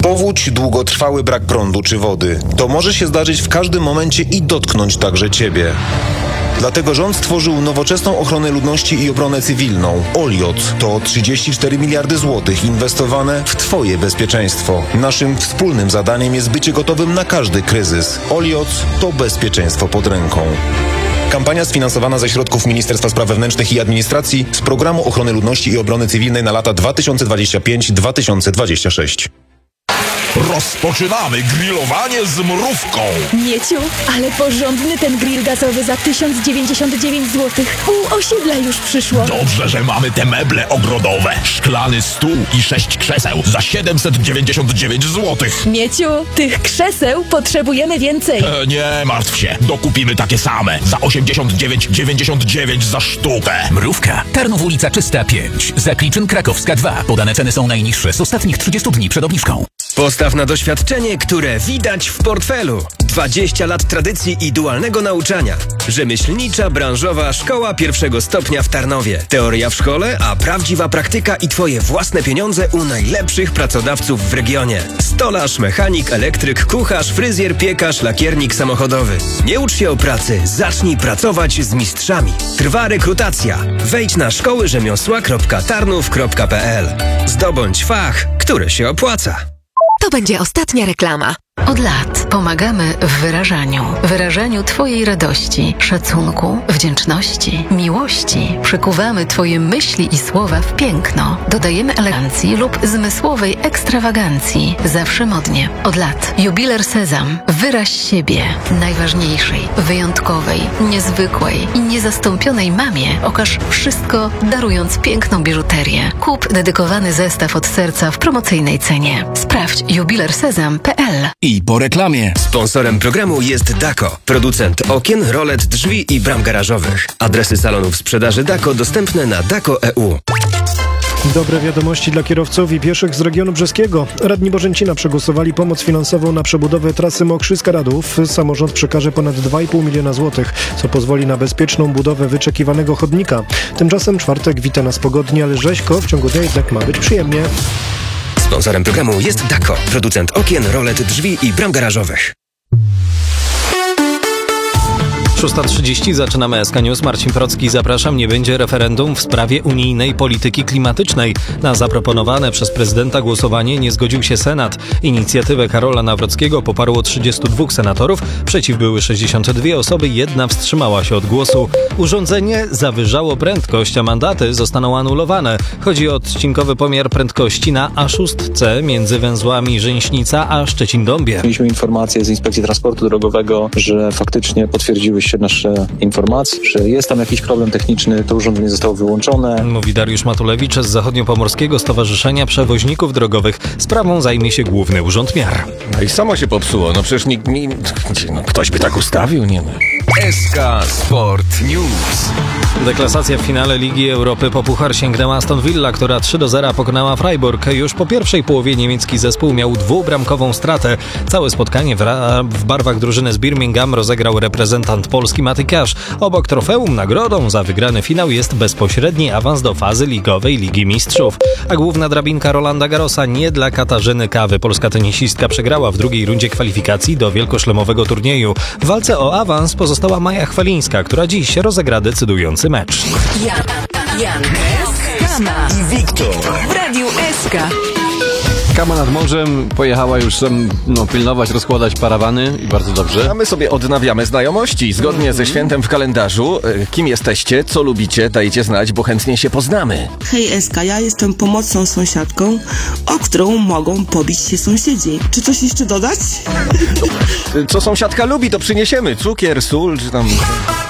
Powódź, długotrwały brak prądu czy wody. To może się zdarzyć w każdym momencie i dotknąć także Ciebie. Dlatego rząd stworzył nowoczesną ochronę ludności i obronę cywilną. OLIOC to 34 miliardy złotych inwestowane w Twoje bezpieczeństwo. Naszym wspólnym zadaniem jest bycie gotowym na każdy kryzys. OLIOC to bezpieczeństwo pod ręką. Kampania sfinansowana ze środków Ministerstwa Spraw Wewnętrznych i Administracji z Programu Ochrony Ludności i Obrony Cywilnej na lata 2025-2026. Rozpoczynamy grillowanie z mrówką. Mieciu, ale porządny ten grill gazowy za 1099 zł. Pół osiedla już przyszło. Dobrze, że mamy te meble ogrodowe. Szklany stół i 6 krzeseł za 799 zł. Mieciu, tych krzeseł potrzebujemy więcej. Nie martw się, dokupimy takie same za 89,99 za sztukę. Mrówka. Tarnów ulica Czysta 5. Zakliczyn Krakowska 2. Podane ceny są najniższe z ostatnich 30 dni przed obniżką. Postaw na doświadczenie, które widać w portfelu. 20 lat tradycji i dualnego nauczania. Rzemieślnicza branżowa szkoła pierwszego stopnia w Tarnowie. Teoria w szkole, a prawdziwa praktyka i Twoje własne pieniądze u najlepszych pracodawców w regionie. Stolarz, mechanik, elektryk, kucharz, fryzjer, piekarz, lakiernik samochodowy. Nie ucz się o pracy, zacznij pracować z mistrzami. Trwa rekrutacja. Wejdź na szkołyrzemiosła.tarnów.pl. Zdobądź fach, który się opłaca. To będzie ostatnia reklama. Od lat pomagamy w wyrażaniu Twojej radości, szacunku, wdzięczności, miłości. Przekuwamy Twoje myśli i słowa w piękno. Dodajemy elegancji lub zmysłowej ekstrawagancji. Zawsze modnie. Od lat. Jubiler Sezam. Wyraź siebie. Najważniejszej, wyjątkowej, niezwykłej i niezastąpionej mamie okaż wszystko, darując piękną biżuterię. Kup dedykowany zestaw od serca w promocyjnej cenie. Sprawdź jubilersezam.pl. I po reklamie. Sponsorem programu jest Dako, producent okien, rolet, drzwi i bram garażowych. Adresy salonów sprzedaży Dako dostępne na dako.eu. Dobre wiadomości dla kierowców i pieszych z regionu brzeskiego. Radni Bożęcina przegłosowali pomoc finansową na przebudowę trasy Mokrzyska-Radów. Samorząd przekaże ponad 2,5 miliona złotych, co pozwoli na bezpieczną budowę wyczekiwanego chodnika. Tymczasem czwartek wita nas pogodnie, ale rzeźko, w ciągu dnia jednak ma być przyjemnie. Sponsorem programu jest Dako, producent okien, rolet, drzwi i bram garażowych. 6:30 zaczynamy SK News. Marcin Procki, zapraszam. Nie będzie referendum w sprawie unijnej polityki klimatycznej. Na zaproponowane przez prezydenta głosowanie nie zgodził się Senat. Inicjatywę Karola Nawrockiego poparło 32 senatorów. Przeciw były 62 osoby, jedna wstrzymała się od głosu. Urządzenie zawyżało prędkość, a mandaty zostaną anulowane. Chodzi o odcinkowy pomiar prędkości na A6 między węzłami Rzęśnica a Szczecin-Dąbie. Mieliśmy informację z Inspekcji Transportu Drogowego, że faktycznie potwierdziły się nasze informacje, że jest tam jakiś problem techniczny, to urządzenie zostało wyłączone. Mówi Dariusz Matulewicz z Zachodniopomorskiego Stowarzyszenia Przewoźników Drogowych. Sprawą zajmie się Główny Urząd Miar. No i samo się popsuło. No przecież ktoś by tak ustawił, nie no. SK Sport News. Deklasacja w finale Ligi Europy po puchar sięgnęła Aston Villa, która 3-0 pokonała Freiburg. Już po pierwszej połowie niemiecki zespół miał dwubramkową stratę. Całe spotkanie w barwach drużyny z Birmingham rozegrał reprezentant Polski Maty Cash. Obok trofeum nagrodą za wygrany finał jest bezpośredni awans do fazy ligowej Ligi Mistrzów. A główna drabinka Rolanda Garrosa nie dla Katarzyny Kawy. Polska tenisistka przegrała w drugiej rundzie kwalifikacji do wielkoszlemowego turnieju. W walce o awans pozostała Maja Chwalińska, która dziś rozegra decydujący mecz. Jan Kama I Wiktor w Radiu SK. Kama nad morzem pojechała już pilnować, rozkładać parawany i bardzo dobrze. A my sobie odnawiamy znajomości. Zgodnie ze świętem w kalendarzu. Kim jesteście, co lubicie, dajcie znać, bo chętnie się poznamy. Hej SK, ja jestem pomocną sąsiadką, o którą mogą pobić się sąsiedzi. Czy coś jeszcze dodać? Co sąsiadka lubi, to przyniesiemy. Cukier, sól, czy tam...